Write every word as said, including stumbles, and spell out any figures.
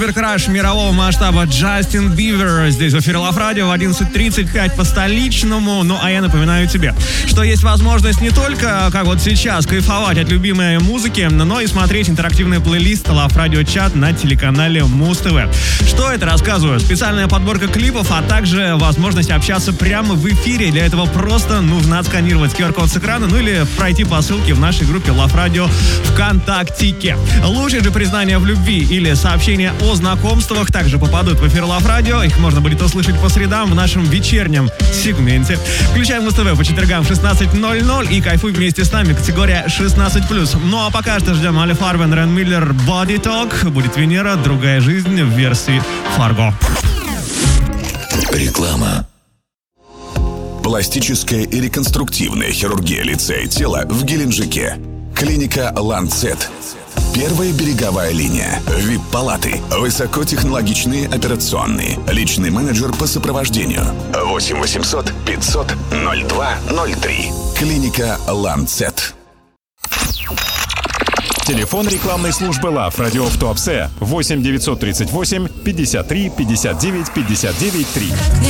Суперкраш мирового масштаба Джастин Бивер здесь в эфире Лав Радио в одиннадцать тридцать пять по столичному. Ну, а я напоминаю тебе, что есть возможность не только, как вот сейчас, кайфовать от любимой музыки, но и смотреть интерактивный плейлист Лав Радио Чат на телеканале Муз ТВ. Что это, рассказываю. Специальная подборка клипов, а также возможность общаться прямо в эфире. Для этого просто нужно отсканировать ку ар-код с экрана, ну или пройти по ссылке в нашей группе Лав Радио ВКонтактике. Лучшие же признания в любви или сообщения о знакомствах также попадут в эфир Лав Радио. Их можно будет услышать по средам в нашем вечернем сегменте. Включаем Муз ТВ по четвергам в шестнадцать ноль ноль и кайфуй вместе с нами. Категория шестнадцать плюс. Ну а пока что ждем Али Фарбен, Рен Миллер, Body Talk. Будет Венера, другая жизнь в версии Фарго. Реклама. Пластическая и реконструктивная хирургия лица и тела в Геленджике. Клиника Ланцет. Первая береговая линия. ви ай пи-палаты. Высокотехнологичные операционные. Личный менеджер по сопровождению. восемь восемьсот пятьсот ноль два ноль три. Клиника Ланцет. Телефон рекламной службы Лав Радио в Туапсе восемь девятьсот тридцать восемь пятьдесят три пятьдесят девять пятьдесят девять три.